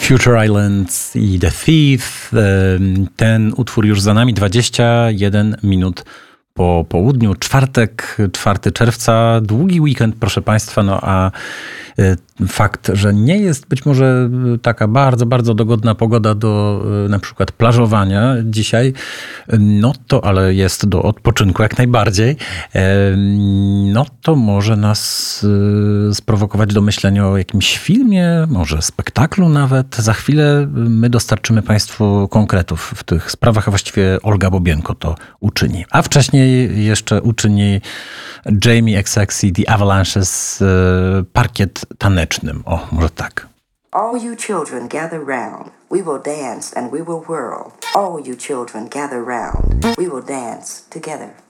Future Islands i The Thief. Ten utwór już za nami, 21 minut po południu. Czwartek, 4 czerwca, długi weekend, proszę Państwa, no a fakt, że nie jest być może taka bardzo, bardzo dogodna pogoda do na przykład plażowania dzisiaj, no to ale jest do odpoczynku jak najbardziej, no to może nas sprowokować do myślenia o jakimś filmie, może spektaklu nawet. Za chwilę my dostarczymy Państwu konkretów w tych sprawach, a właściwie Olga Bobienko to uczyni. A wcześniej jeszcze uczyni Jamie XX i The Avalanches parkiet tanecznym. O, może tak. All you children gather round. We will dance and we will whirl. All you children gather round. We will dance together.